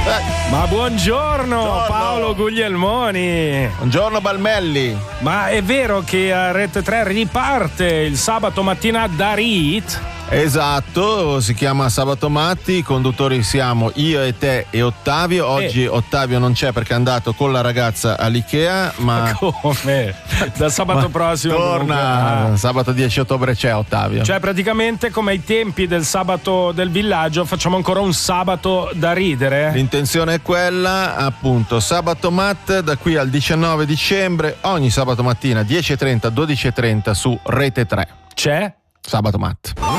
Ma buongiorno Paolo Guglielmoni. Buongiorno Balmelli. Ma è vero che a Rete 3 riparte il sabato mattina da Rit? Esatto, si chiama Sabato Matti, i conduttori siamo io e te e Ottavio. Oggi Ottavio non c'è perché è andato con la ragazza all'Ikea, ma come? Da sabato prossimo torna, sabato 10 ottobre c'è Ottavio. Cioè praticamente come ai tempi del sabato del villaggio facciamo ancora un sabato da ridere. L'intenzione è quella, appunto, Sabato Matt da qui al 19 dicembre, ogni sabato mattina 10:30, 12:30 su Rete 3. C'è? Sabato Matt.